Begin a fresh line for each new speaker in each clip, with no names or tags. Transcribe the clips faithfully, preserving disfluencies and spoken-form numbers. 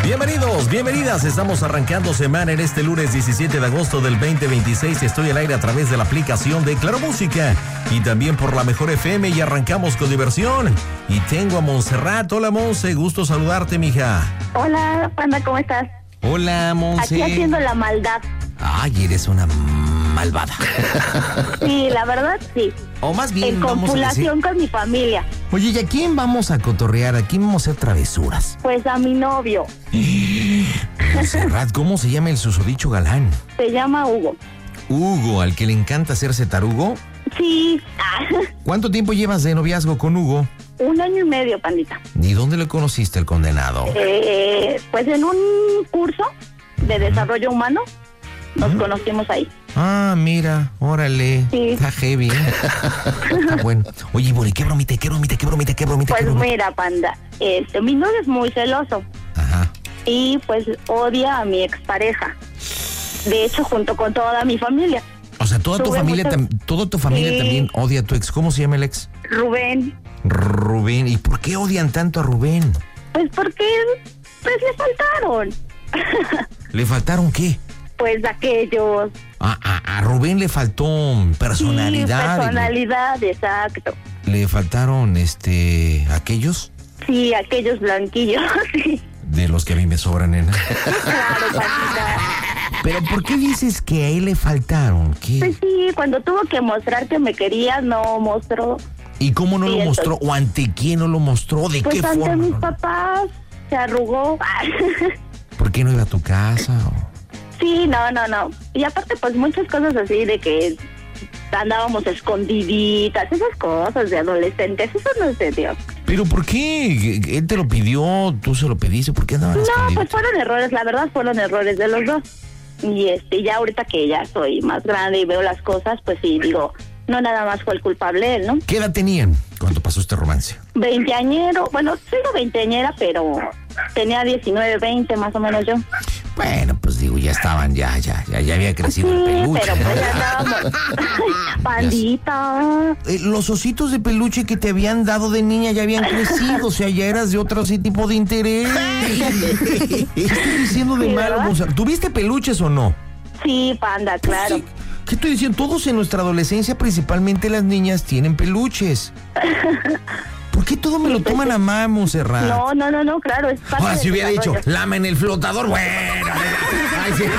Bienvenidos, bienvenidas. Estamos arrancando semana en este lunes diecisiete de agosto del veinte veintiséis. Estoy al aire a través de la aplicación de Claro Música y también por la Mejor F M y arrancamos con diversión. Y tengo a Montserrat. Hola, Monse, gusto saludarte, mija.
Hola, Panda, ¿cómo estás?
Hola, Monse.
Aquí haciendo la maldad.
Ay, eres una malvada.
Sí, la verdad, sí.
O más bien,
en
vamos
copulación
a decir...
con mi familia.
Oye, ¿y a quién vamos a cotorrear? ¿A quién vamos a hacer travesuras?
Pues a mi novio.
Montserrat, ¿cómo se llama el susodicho galán?
Se llama Hugo.
Hugo, al que le encanta hacerse tarugo.
Sí.
¿Cuánto tiempo llevas de noviazgo con Hugo?
Un año y medio, Pandita.
¿Y dónde le conociste el condenado?
Eh, pues en un curso de desarrollo humano nos ¿Mm? conocimos ahí.
Ah, mira, órale.
Sí.
Está heavy. Está bueno. Oye, Bori, ¿qué bromita, qué bromita, qué bromita, qué bromita?
Pues
qué bromita?
mira, Panda, este, mi novio es muy celoso.
Ajá.
Y pues odia a mi expareja. De hecho, junto con toda mi familia.
O sea, toda tu
Tuve
familia,
mucho...
tam- toda tu familia
sí.
también odia a tu ex. ¿Cómo se llama el ex?
Rubén.
Rubén. ¿Y por qué odian tanto a Rubén?
Pues porque pues le faltaron.
¿Le faltaron qué?
Pues aquellos.
A, a, a Rubén le faltó personalidad.
Sí, personalidad, le, exacto.
¿Le faltaron, este, aquellos?
Sí, aquellos blanquillos, sí.
De los que a mí me sobran, nena.
Claro, Paquita.
¿Pero por qué dices que a él le faltaron? ¿Qué?
Pues sí, cuando tuvo que mostrar que me quería, no mostró.
¿Y cómo no
sí,
lo
entonces,
mostró? ¿O ante quién no lo mostró? ¿De
pues
qué
ante
forma?
mis papás, se arrugó.
¿Por qué no iba a tu casa? O...
Sí, no, no, no. Y aparte, pues muchas cosas así de que andábamos escondiditas, esas cosas de adolescentes, eso no es de Dios.
¿Pero por qué? ¿Él te lo pidió? ¿Tú se lo pediste? ¿Por qué andaban
No,
escondidos?
pues fueron errores, la verdad fueron errores de los dos. Y este, ya ahorita que ya soy más grande y veo las cosas, pues sí, digo, no nada más fue el culpable él, ¿no?
¿Qué edad tenían cuando pasó este romance?
Veinteañero, bueno, soy una veinteañera, pero tenía diecinueve, veinte más o menos yo.
Bueno, pues digo, ya estaban, ya, ya, ya, ya había crecido
sí,
el peluche.
pero pues
¿no?
ya andábamos. Pandita.
Eh, los ositos de peluche que te habían dado de niña ya habían crecido, o sea, ya eras de otro así tipo de interés. ¿Qué estoy diciendo de
Sí,
malo,
¿verdad?
Monserrat? ¿Tuviste peluches o no?
Sí, Panda, claro.
Sí. ¿Qué estoy diciendo? Todos en nuestra adolescencia, principalmente las niñas, tienen peluches. ¿Por qué todo me lo toman a mal, Montserrat?
No, no, no, no, claro, es parte
Ahora,
del
si hubiera dicho,
desarrollo.
lama en el flotador, bueno. Ay, sí.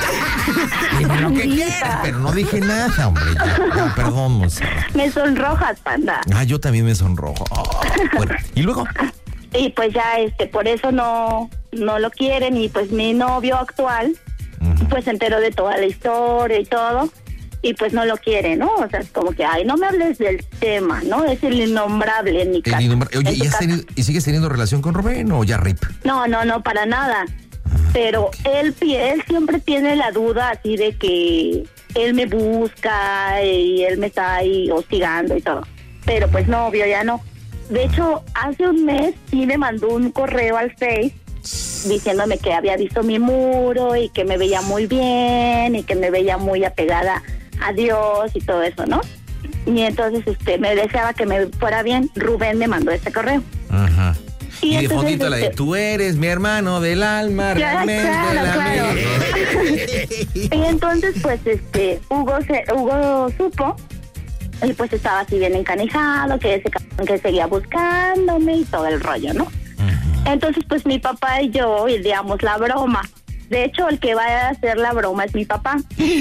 Dime lo que quieras, pero no dije nada, hombre. Ya, ya, perdón, Montserrat.
Me sonrojas, Panda.
Ah, yo también me sonrojo. Oh, bueno, ¿y luego?
Y pues ya, este, por eso no, no lo quieren. Y pues mi novio actual,
Uh-huh.
pues se enteró de toda la historia y todo. Y pues no lo quiere, ¿no? O sea, es como que, ay, no me hables del tema, ¿no? Es el innombrable en mi
El
casa.
innumbra- Oye,
en
¿y,
tu
has
casa.
tenido- ¿y sigues teniendo relación con Rubén o ya rip?
No, no, no, para nada. Pero él, pi- él siempre tiene la duda así de que él me busca y él me está ahí hostigando y todo. Pero pues no, obvio, ya no. De hecho, hace un mes sí me mandó un correo al Face diciéndome que había visto mi muro y que me veía muy bien y que me veía muy apegada a Dios y todo eso, ¿no? Y entonces este me deseaba que me fuera bien. Rubén me mandó ese correo.
Ajá.
Y,
Y, de
entonces,
fondito la de,
este,
tú eres mi hermano del alma,
Ya,
realmente
claro,
la
claro.
mía.
Y entonces pues este Hugo se, Hugo supo y pues estaba así bien encanijado, que ese cabrón que seguía buscándome y todo el rollo, ¿no? Entonces pues mi papá y yo ideamos la broma. De hecho, el que va a hacer la broma es mi papá.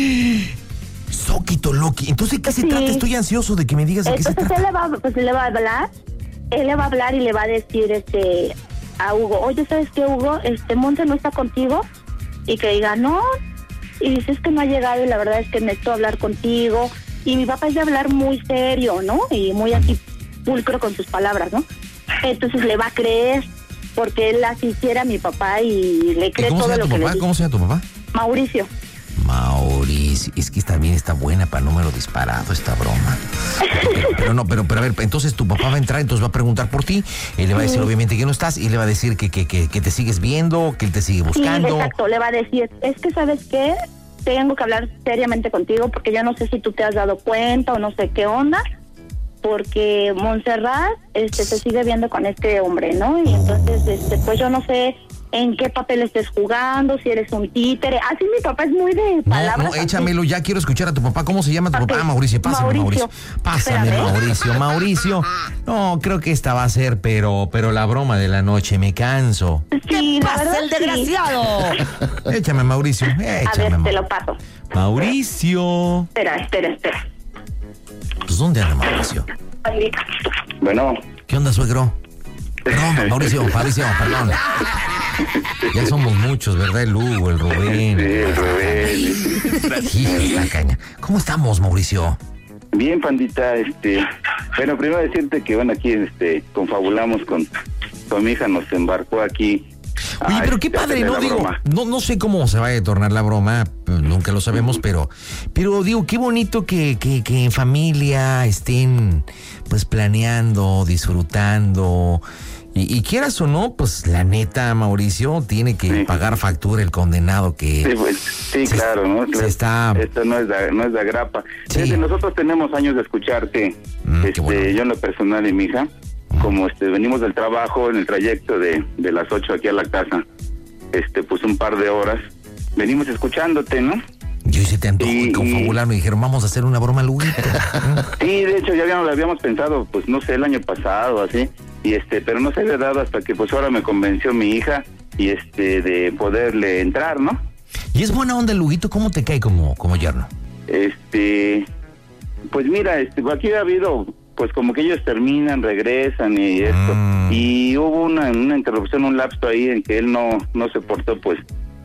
Soquito Loki. Entonces, ¿qué se
Sí.
trata? Estoy ansioso de que me digas de qué se
Entonces
trata.
él le va, pues, le va a hablar, él le va a hablar y le va a decir este a Hugo, oye, ¿sabes qué, Hugo? Este Monte no está contigo. Y que diga, no. Y dice, es que no ha llegado y la verdad es que necesito hablar contigo. Y mi papá es de hablar muy serio, ¿no? Y muy así pulcro con sus palabras, ¿no? Entonces le va a creer, porque él así quiere a mi papá y le
¿Y
cree
¿Cómo se
todo
llama
lo
tu
que le
papá?
dice.
¿Cómo se llama tu papá?
Mauricio.
Mauricio, es que también está buena para número disparado esta broma. Pero no, pero, pero a ver, entonces tu papá va a entrar, entonces va a preguntar por ti, él le va a decir obviamente que no estás, y le va a decir que, que, que, que te sigues viendo, que él te sigue buscando.
Sí, exacto, le va a decir, es que ¿sabes qué? Tengo que hablar seriamente contigo porque yo no sé si tú te has dado cuenta o no sé qué onda, porque Montserrat este, se sigue viendo con este hombre, ¿no? Y entonces, este, pues yo no sé en qué papel estés jugando, si eres un títere. Así mi papá es muy de palabras.
No, no, échamelo, ya quiero escuchar a tu papá. ¿Cómo se llama tu
Okay.
papá? Ah, Mauricio, pásame, Mauricio.
Mauricio.
Pásame,
Espérame.
Mauricio. Mauricio. No, creo que esta va a ser, pero, pero la broma de la noche, me canso.
Sí, la
¡Pasa
verdad,
el
sí.
desgraciado! Échame, Mauricio, échame.
A ver,
Ma-
te lo paso.
Mauricio.
Espera, espera, espera.
Pues, ¿dónde anda Mauricio?
Bueno,
¿Qué onda, suegro? Perdón, Mauricio, Mauricio, perdón. Ya somos muchos, ¿verdad? El Hugo, el Rubén.
sí, el Rubén.
Hijo, la caña. ¿Cómo estamos, Mauricio?
Bien, pandita, este, bueno, primero decirte que, bueno, aquí, este, confabulamos con, con mi hija, nos embarcó aquí.
Oye,
a,
pero qué
este,
padre,
hacerle
¿no?
la
Digo,
broma.
no, no sé cómo se va a tornar la broma, pues, nunca lo sabemos, pero, pero digo, qué bonito que, que, que en familia estén, pues, planeando, disfrutando. Y, y quieras o no, pues, la neta, Mauricio, tiene que
Sí.
pagar factura el condenado que...
Sí, pues, sí,
se-
claro, ¿no?
se está-
Esto no es de, no es de agrapa.
Sí.
Desde nosotros tenemos años de escucharte,
Mm, qué
este,
bueno.
yo en lo personal y mi hija, como este venimos del trabajo en el trayecto de, de las ocho aquí a la casa, este, pues un par de horas, venimos escuchándote, ¿no?
Yo hice te antojo
Y-
y confabular, me dijeron, vamos a hacer una broma al Huguito.
Sí, de hecho ya habíamos, lo habíamos pensado, pues no sé, el año pasado, así, y este, pero no se había dado hasta que pues ahora me convenció mi hija y este de poderle entrar, ¿no?
Y es buena onda el Huguito, ¿cómo te cae como, como yerno?
Este, pues mira, este, aquí ha habido, pues como que ellos terminan, regresan y esto,
Mm.
y hubo una, una interrupción, un lapso ahí en que él no, no se portó, pues,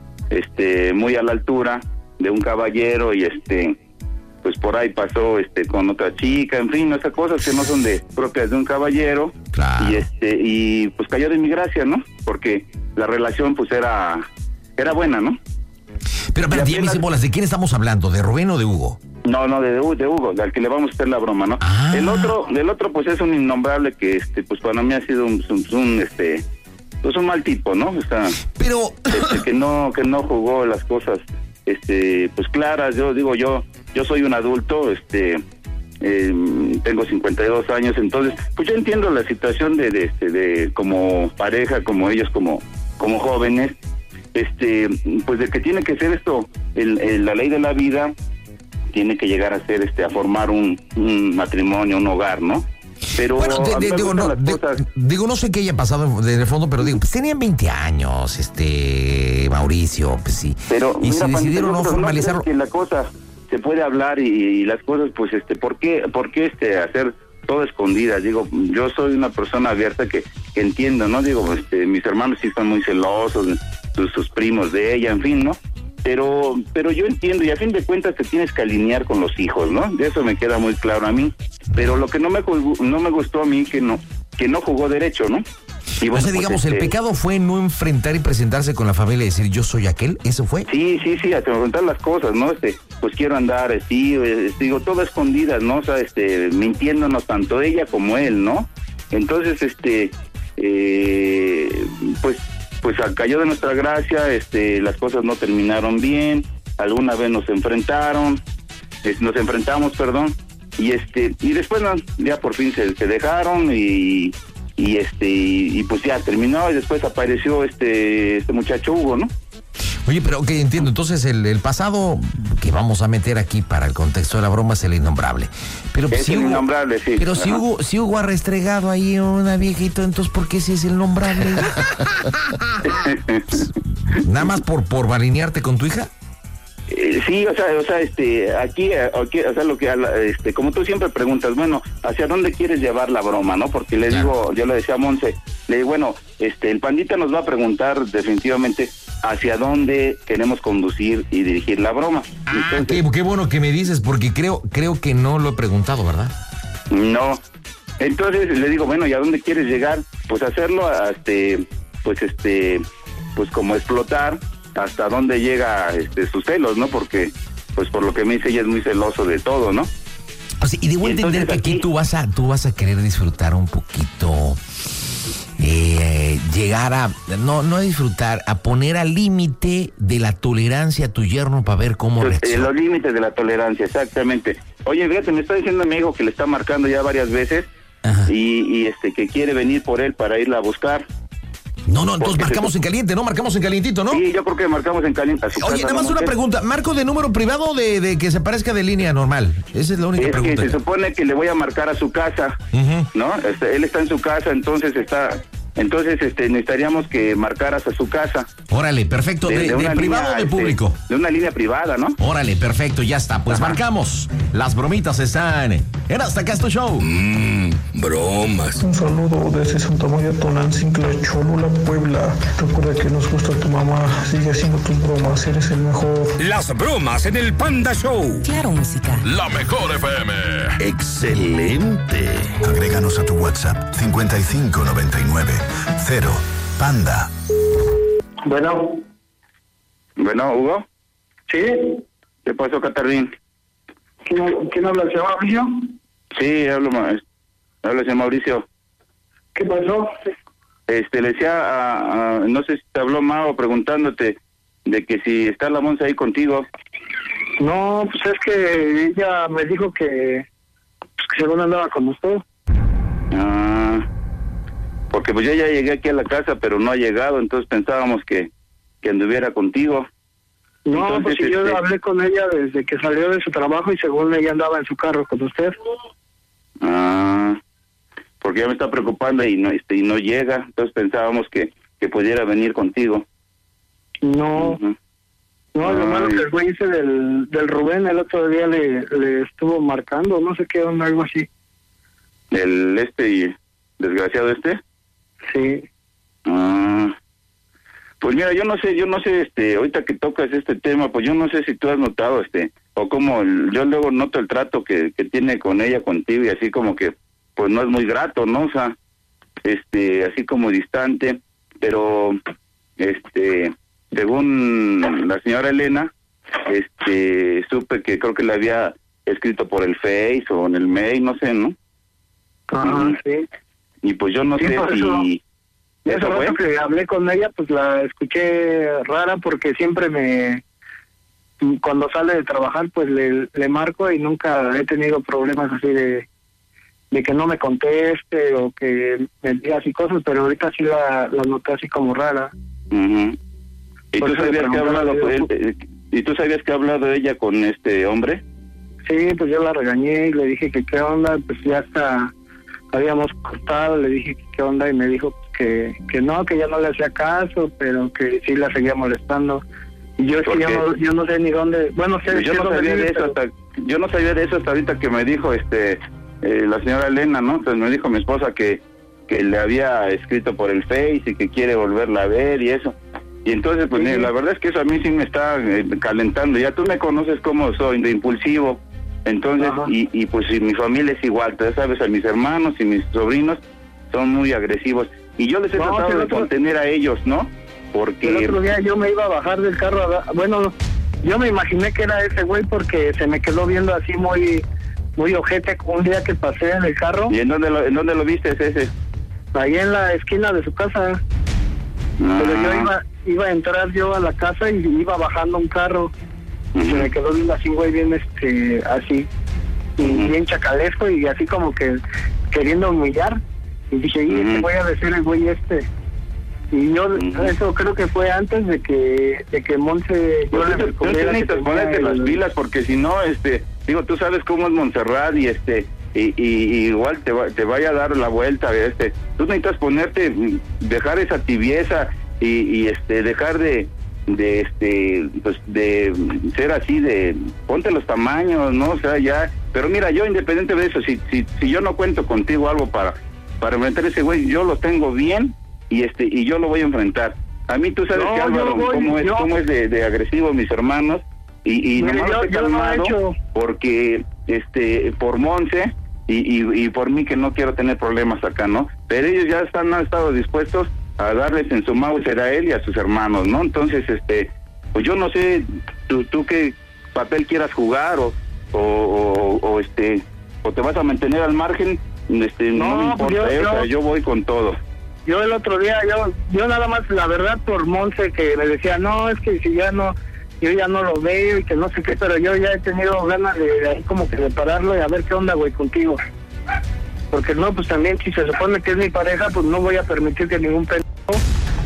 este, muy a la altura de un caballero y este, pues por ahí pasó, este, con otra chica, en fin, esas cosas que no son de propias de un caballero.
Claro.
Y este, y pues cayó de mi gracia, ¿no? Porque la relación, pues era, era buena, ¿no?
Pero, pero,
Y
dime,
apenas-
bolas, ¿de quién estamos hablando? ¿De Rubén o de Hugo?
No, no, de, de Hugo, al que le vamos a hacer la broma, ¿no?
Ah.
El otro, del otro, pues es un innombrable que, este, pues para mí ha sido un, un, un, este, pues un mal tipo, ¿no? O sea,
Pero,
este, que no, que no jugó las cosas, este, pues claras. Yo digo, yo, yo soy un adulto, este, eh, tengo cincuenta y dos años, entonces, pues yo entiendo la situación de, de, este, de como pareja, como ellos, como, como jóvenes, este, pues de que tiene que ser esto, el, el, la ley de la vida. Tiene que llegar a ser, este, a formar un, un matrimonio, un hogar, ¿no? Pero
bueno, de-
a mí
de-
me
digo,
gustan
no,
las
de-
cosas.
digo, no sé qué haya pasado en el fondo, pero digo, pues tenían veinte años, este, Mauricio, pues sí.
Pero
y
mira,
si
Pancho,
decidieron no
nosotros
formalizarlo.
crees que la cosa se puede hablar y, y las cosas, pues, este, ¿por qué, por qué este, hacer todo escondidas? Digo, yo soy una persona abierta que, que entiendo, ¿no? Digo, este, mis hermanos sí están muy celosos, sus, sus primos de ella, en fin, ¿no? Pero pero yo entiendo y a fin de cuentas te tienes que alinear con los hijos, ¿no? De eso me queda muy claro a mí. Pero lo que no me gu- no me gustó a mí que no que no jugó derecho, ¿no? Y
O
bueno,
sea,
pues,
digamos, el
este,
pecado fue no enfrentar y presentarse con la familia y decir, yo soy aquel, ¿eso fue?
Sí, sí, sí, a preguntar las cosas, ¿no? Este, pues quiero andar, sí, eh, digo, todo escondidas, ¿no? O sea, este, mintiéndonos tanto ella como él, ¿no? Entonces, este, eh, pues, pues cayó de nuestra gracia, este, las cosas no terminaron bien, alguna vez nos enfrentaron, es, nos enfrentamos, perdón, y este, y después no, ya por fin se, se dejaron y, y este, y, y pues ya terminó y después apareció este, este muchacho Hugo, ¿no?
Oye, pero ok, entiendo. Entonces, el, el pasado que vamos a meter aquí para el contexto de la broma es el innombrable. Pero
Es
si
el
Hugo,
innombrable, sí.
Pero si
Ajá.
Hugo, si Hugo ha restregado ahí una viejita, entonces ¿por qué si es el nombrable? Nada más por por balinearte con tu hija.
Eh, sí, o sea, o sea, este, aquí, eh, aquí, o sea, lo que, a la- este, como tú siempre preguntas, bueno, ¿hacia dónde quieres llevar la broma, no? Porque le
Claro.
digo, yo le decía a Monse, le digo, bueno, este, el pandita nos va a preguntar definitivamente hacia dónde queremos conducir y dirigir la broma.
Ah,
Entonces,
qué, qué bueno que me dices, porque creo creo que no lo he preguntado, ¿verdad?
no. Entonces le digo, bueno, ¿y a dónde quieres llegar? Pues hacerlo, a, este, pues este, pues como explotar hasta dónde llega este sus celos, ¿no? Porque, pues por lo que me dice ella es muy celoso de todo, ¿no?
O sea, y debo
Y
entender que
entonces
aquí
aquí-
tú vas a tú vas a querer disfrutar un poquito, eh, llegar a no no a disfrutar, a poner al límite de la tolerancia a tu yerno para ver cómo
Pues, eh,
reacciona.
los límites de la tolerancia, exactamente. Oye, fíjate, me está diciendo mi hijo que le está marcando ya varias veces
Ajá.
y, y este que quiere venir por él para irla a buscar.
No, no, entonces marcamos se... en caliente, ¿no? Marcamos en calientito, ¿no?
Sí, yo creo que marcamos en caliente.
Oye, nada más una pregunta. ¿Marco de número privado o de, de que se parezca de línea normal? Esa es la única
es
pregunta.
Que se supone que le voy a marcar a su casa, uh-huh. ¿no? Este, él está en su casa, entonces está... Entonces, este, necesitaríamos que marcaras a su casa.
Órale, perfecto. ¿De, de, de, de privado línea, o de público?
Este, de una línea privada, ¿no?
Órale, perfecto, ya está. Pues Ajá. marcamos. Las bromitas están en Hasta Acá es tu Show.
Mmm, bromas.
Un saludo desde Santa María Tonantzintla, Cholula, Puebla. Recuerda que nos gusta tu mamá. Sigue haciendo tus bromas, eres el mejor.
Las bromas en el Panda Show.
Claro, música.
La mejor F M.
Excelente. Agréganos a tu WhatsApp cincuenta y cinco noventa y nueve cero Panda.
Bueno.
Bueno, Hugo.
¿Sí?
¿Qué pasó, Catarín?
¿Quién, ¿Quién habla? ¿Se llama Mauricio?
Sí, hablo, hablo, señor Mauricio.
¿Qué pasó?
Este, le decía, a, a, no sé si te habló Mao preguntándote de que si está la Monza ahí contigo.
No, pues es que ella me dijo que, pues, que según andaba con usted.
Ah, porque pues yo ya llegué aquí a la casa, pero no ha llegado, entonces pensábamos que, que anduviera contigo.
No,
entonces,
pues este... yo hablé con ella desde que salió de su trabajo y según ella andaba en su carro con usted.
Ah, porque ya me está preocupando y no este y no llega, entonces pensábamos que, que pudiera venir contigo.
No, uh-huh. no, ah, lo malo que el güey ese del, del Rubén el otro día le, le estuvo marcando, no sé qué onda, algo así.
¿El este y desgraciado este?
Sí.
Ah, pues mira, yo no sé, yo no sé, este, ahorita que tocas este tema, pues yo no sé si tú has notado, este, o como el, yo luego noto el trato que, que tiene con ella, contigo, y así como que, pues no es muy grato, ¿no? O sea, este, así como distante, pero, este, según la señora Elena, este, supe que creo que le había escrito por el Face o en el mail, no sé, ¿no?
Ajá, sí.
Y pues yo no sí, sé si...
Eso, eso rato que hablé con ella, pues la escuché rara porque siempre me... Cuando sale de trabajar, pues le, le marco y nunca he tenido problemas así de de que no me conteste o que me diga así cosas, pero ahorita sí la, la noté así como rara.
Uh-huh. ¿Y tú sabías que ha hablado con él, ¿Y tú sabías que ha hablado ella con este hombre?
Sí, pues yo la regañé y le dije que qué onda, pues ya hasta habíamos cortado, le dije que qué onda y me dijo que, que no, que ya no le hacía caso, pero que sí la seguía molestando. Y yo es que yo no, yo no sé ni dónde, bueno, sé
yo no sabía de eso pero... hasta, yo no sabía de eso hasta ahorita que me dijo este eh, la señora Elena, ¿no? Entonces me dijo mi esposa que, que le había escrito por el Face y que quiere volverla a ver y eso. Y entonces, pues sí. La verdad es que eso a mí sí me está eh, calentando. Ya tú me conoces cómo soy, de impulsivo. Entonces, y, y pues y mi familia es igual, tú sabes, a mis hermanos y mis sobrinos son muy agresivos. Y yo les he no, tratado de otro... contener a ellos, ¿no? Porque...
El otro día yo me iba a bajar del carro, a... bueno, yo me imaginé que era ese güey porque se me quedó viendo así muy muy ojete un día que pasé en el carro.
¿Y en dónde lo, en dónde lo viste ese?
Ahí en la esquina de su casa. Ah. Pero yo iba, iba a entrar yo a la casa y iba bajando un carro. Y se me quedó viendo así, güey, bien, este, así, y uh-huh. bien chacalesco y así como que queriendo humillar. Y dije, y este voy a decir el güey este. Y yo, uh-huh. eso creo que fue antes de que de que Monse...
Pues yo le tú necesitas ponerte el... las pilas, porque si no, este, digo, tú sabes cómo es Montserrat y este, y, y, y igual te, va, te vaya a dar la vuelta, este. Tú necesitas ponerte, dejar esa tibieza y, y este, dejar de... de este pues de ser así de ponte los tamaños, no, o sea, ya, pero mira, yo independiente de eso, si si si yo no cuento contigo algo para para enfrentar a ese güey, yo lo tengo bien y este y yo lo voy a enfrentar. A mí tú sabes no, que Álvaro voy, cómo es yo... cómo es de, de agresivo mis hermanos y y
Mire,
nomás
yo, yo no he hecho
porque este por Monse y, y y por mí que no quiero tener problemas acá, ¿no? Pero ellos ya están han estado dispuestos a darles en su Mauser a él y a sus hermanos, ¿no? Entonces, este, pues yo no sé, tú, tú qué papel quieras jugar o, o, o, o este, o te vas a mantener al margen, este, no, no me importa, yo, eh, yo, o sea, yo voy con todo.
Yo el otro día, yo, yo nada más, la verdad, por Monse que me decía, no, es que si ya no, yo ya no lo veo y que no sé qué, pero yo ya he tenido ganas de, de ahí como que de pararlo y a ver qué onda, güey, contigo. Porque no, pues también si se supone que es mi pareja, pues no voy a permitir que ningún pendejo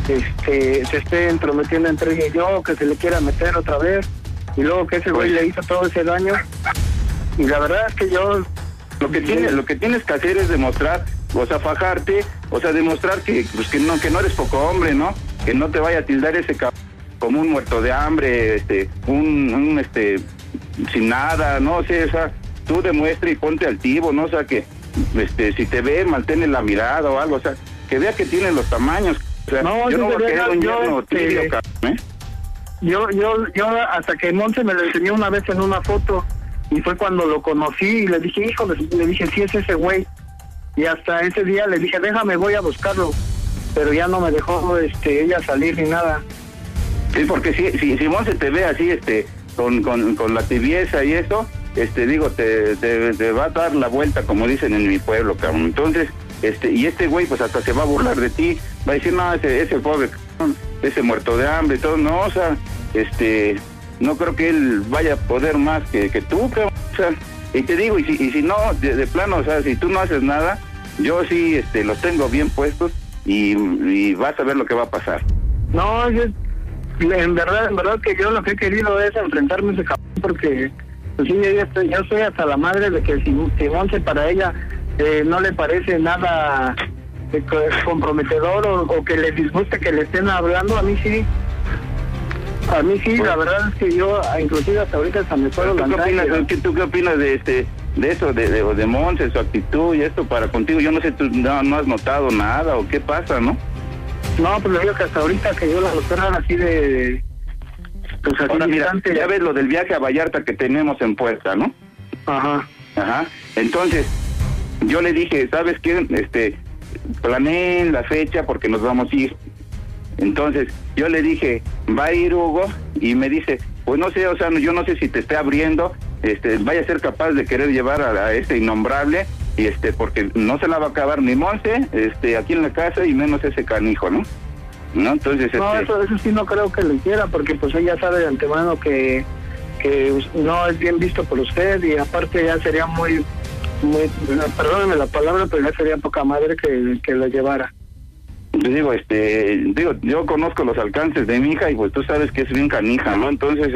este se esté entrometiendo entre ella y yo, que se le quiera meter otra vez, y luego que ese güey le hizo todo ese daño. Y la verdad es que yo...
Lo que tienes, lo que tienes que hacer es demostrar, o sea, fajarte, o sea, demostrar que, pues, que no, que no eres poco hombre, ¿no? Que no te vaya a tildar ese cabrón como un muerto de hambre, este, un, un este, sin nada, ¿no? O sea, o sea, tú demuestra y ponte altivo, ¿no? O sea, que, este, si te ve, mantén la mirada o algo, o sea, que vea que tiene los tamaños. O sea,
no,
yo no voy a querer un
yo,
yerno
este,
tibio, cabrón, ¿eh?
Yo, yo, yo, hasta que Monse me lo enseñó una vez en una foto, y fue cuando lo conocí y le dije, hijo, le dije, sí es ese güey. Y hasta ese día le dije, déjame, voy a buscarlo. Pero ya no me dejó este ella salir ni nada.
Sí, porque si, si, si Monse te ve así, este, con, con, con la tibieza y eso, este, digo, te, te, te va a dar la vuelta, como dicen en mi pueblo, cabrón. Entonces, este, y este güey, pues hasta se va a burlar de ti, va a decir, no, ese, ese pobre, cabrón, ese muerto de hambre y todo, no, o sea, este... no creo que él vaya a poder más que, que tú, cabrón. O sea, y te digo, y si, y si no, de, de plano, o sea, si tú no haces nada, yo sí este, los tengo bien puestos y, y vas a ver lo que va a pasar.
No, yo, en verdad, en verdad que yo lo que he querido es enfrentarme a ese cabrón, porque pues sí, yo, estoy, yo soy hasta la madre de que si, si Monse para ella eh, no le parece nada eh, comprometedor o, o que le disguste que le estén hablando, a mí sí. A mí sí, bueno, la verdad es que yo, inclusive hasta ahorita hasta me puedo
lanzar. ¿Qué opinas, ¿qué, ¿Tú qué opinas de este de eso, de, de, de Monse, su actitud y esto para contigo? Yo no sé, tú no, no has notado nada o qué pasa, ¿no?
No, pues le digo que hasta ahorita que yo la observan así de... Pues así
ahora, mira,
distante.
Ya ves lo del viaje a Vallarta que tenemos en puerta, ¿no?
Ajá.
Ajá. Entonces, yo le dije, ¿sabes qué? Este, planeen la fecha porque nos vamos a ir. Entonces, yo le dije, va a ir Hugo, y me dice, pues no sé, o sea, yo no sé si te esté abriendo, este, vaya a ser capaz de querer llevar a, a este innombrable, y este, porque no se la va a acabar ni Monse, este, aquí en la casa, y menos ese canijo, ¿no? ¿No? Entonces,
no,
este...
eso, eso sí no creo que lo hiciera, porque pues ella sabe de antemano que, que no es bien visto por usted, y aparte ya sería muy, muy, perdóneme la palabra, pero ya sería poca madre que, que lo llevara.
Te digo, este, digo, yo conozco los alcances de mi hija y pues tú sabes que es bien canija, ¿no? Entonces,